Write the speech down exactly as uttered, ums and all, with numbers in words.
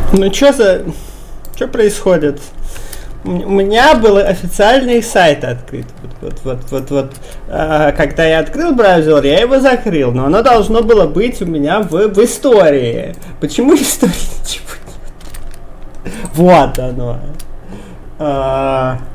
Ну что за... Что происходит? У меня был официальный сайт открыт. Вот, вот, вот, вот, вот. А, когда я открыл браузер, я его закрыл. Но оно должно было быть у меня в, в истории. Почему истории ничего нет? Вот оно. А...